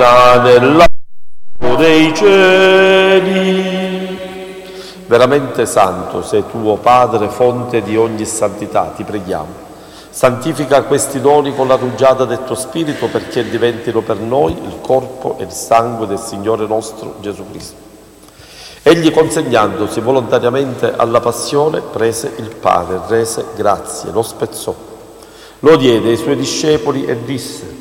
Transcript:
Osanna nell'alto dei cieli. Veramente santo sei tu, o Padre, fonte di ogni santità, ti preghiamo. Santifica questi doni con la rugiada del tuo Spirito, perché diventino per noi il corpo e il sangue del Signore nostro Gesù Cristo. Egli, consegnandosi volontariamente alla passione, prese il pane, rese grazie, lo spezzò, lo diede ai suoi discepoli e disse: